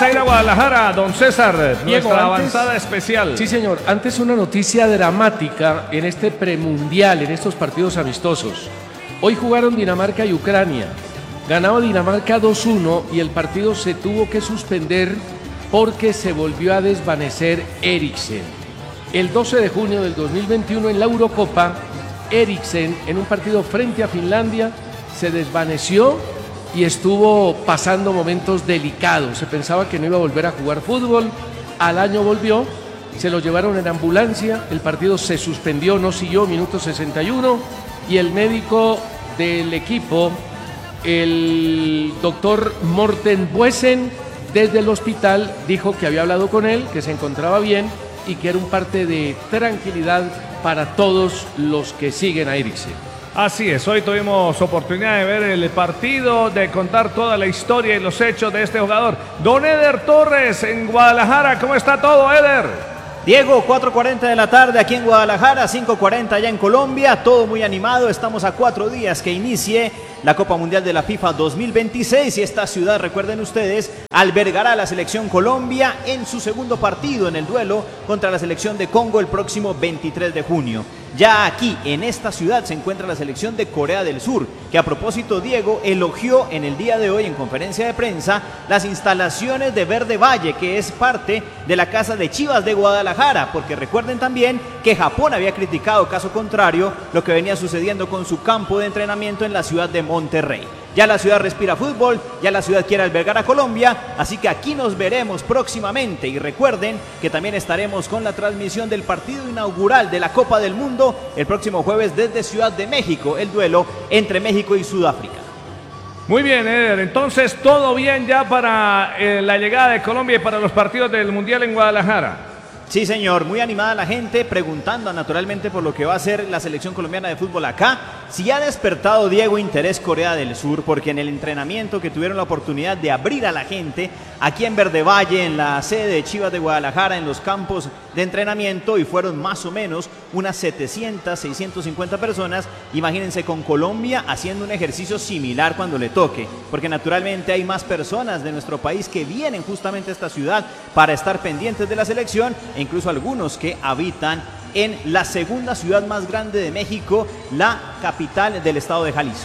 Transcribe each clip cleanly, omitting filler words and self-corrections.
a ir a Guadalajara, don César, Diego, nuestra avanzada especial. Sí, señor. Antes una noticia dramática en este premundial, en estos partidos amistosos. Hoy jugaron Dinamarca y Ucrania. Ganaba Dinamarca 2-1 y el partido se tuvo que suspender porque se volvió a desvanecer Eriksen. El 12 de junio del 2021 en la Eurocopa, Eriksen en un partido frente a Finlandia se desvaneció y estuvo pasando momentos delicados. Se pensaba que no iba a volver a jugar fútbol. Al año volvió, se lo llevaron en ambulancia, el partido se suspendió, no siguió, minuto 61, y el médico del equipo, el doctor Morten Buesen, desde el hospital dijo que había hablado con él, que se encontraba bien y que era un parte de tranquilidad para todos los que siguen a Eriksen. Así es, hoy tuvimos oportunidad de ver el partido, de contar toda la historia y los hechos de este jugador. Don Eder Torres en Guadalajara, ¿cómo está todo, Eder? Diego, 4:40 de la tarde aquí en Guadalajara, 5:40 allá en Colombia, todo muy animado, estamos a 4 días que inicie la Copa Mundial de la FIFA 2026 y esta ciudad, recuerden ustedes, albergará a la selección Colombia en su segundo partido en el duelo contra la selección de Congo el próximo 23 de junio. Ya aquí, en esta ciudad, se encuentra la selección de Corea del Sur, que a propósito, Diego, elogió en el día de hoy en conferencia de prensa las instalaciones de Verde Valle, que es parte de la casa de Chivas de Guadalajara, porque recuerden también que Japón había criticado, caso contrario, lo que venía sucediendo con su campo de entrenamiento en la ciudad de Monterrey. Ya la ciudad respira fútbol, ya la ciudad quiere albergar a Colombia, así que aquí nos veremos próximamente y recuerden que también estaremos con la transmisión del partido inaugural de la Copa del Mundo el próximo jueves desde Ciudad de México, el duelo entre México y Sudáfrica. Muy bien, Eder, entonces todo bien ya para la llegada de Colombia y para los partidos del Mundial en Guadalajara. Sí, señor, muy animada la gente, preguntando naturalmente por lo que va a ser la selección colombiana de fútbol acá. Si ha despertado, Diego, interés Corea del Sur, porque en el entrenamiento que tuvieron la oportunidad de abrir a la gente aquí en Verde Valle, en la sede de Chivas de Guadalajara, en los campos de entrenamiento, y fueron más o menos unas 700, 650 personas, imagínense con Colombia haciendo un ejercicio similar cuando le toque, porque naturalmente hay más personas de nuestro país que vienen justamente a esta ciudad para estar pendientes de la selección, e incluso algunos que habitan en la segunda ciudad más grande de México, la capital del estado de Jalisco.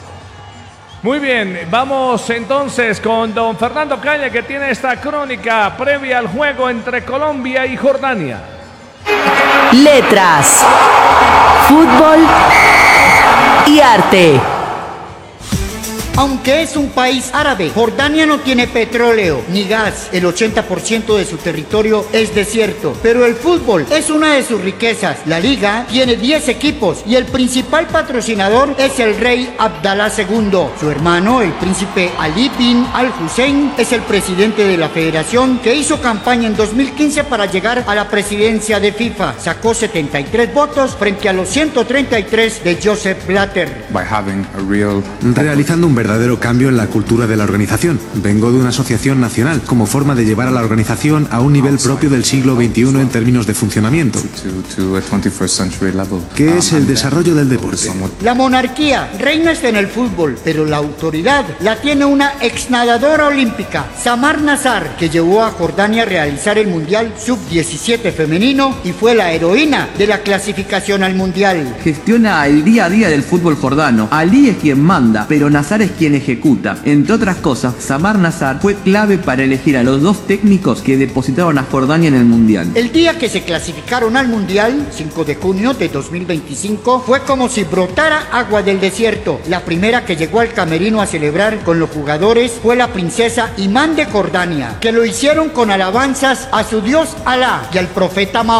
Muy bien, vamos entonces con don Fernando Caña, que tiene esta crónica previa al juego entre Colombia y Jordania. Letras, fútbol y arte. Aunque es un país árabe, Jordania no tiene petróleo ni gas. El 80% de su territorio es desierto. Pero el fútbol es una de sus riquezas. La liga tiene 10 equipos y el principal patrocinador es el rey Abdalá II. Su hermano, el príncipe Ali bin Al-Hussein, es el presidente de la federación que hizo campaña en 2015 para llegar a la presidencia de FIFA. Sacó 73 votos frente a los 133 de Joseph Blatter. Realizando un verdadero cambio en la cultura de la organización. Vengo de una asociación nacional como forma de llevar a la organización a un nivel propio del siglo XXI en términos de funcionamiento, que es el desarrollo del deporte. La monarquía reina está en el fútbol, pero la autoridad la tiene una exnadadora olímpica, Samar Nazar, que llevó a Jordania a realizar el Mundial Sub-17 femenino y fue la heroína de la clasificación al Mundial. Gestiona el día a día del fútbol jordano. Ali es quien manda, pero Nazar es quien ejecuta. Entre otras cosas, Samar Nazar fue clave para elegir a los 2 técnicos que depositaron a Jordania en el Mundial. El día que se clasificaron al Mundial, 5 de junio de 2025, fue como si brotara agua del desierto. La primera que llegó al camerino a celebrar con los jugadores fue la princesa Imán de Jordania, que lo hicieron con alabanzas a su dios Alá y al profeta Mahoma.